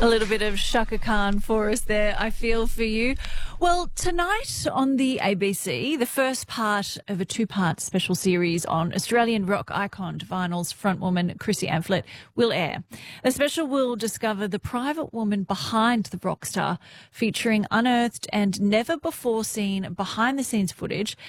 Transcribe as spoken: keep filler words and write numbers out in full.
A little bit of Shaka Khan for us there. I feel for you. Well, tonight on the A B C, the first part of a two-part special series on Australian rock icon Vinyl's frontwoman Chrissy Amphlett will air. The special will discover the private woman behind the rock star, featuring unearthed and never-before-seen behind-the-scenes footage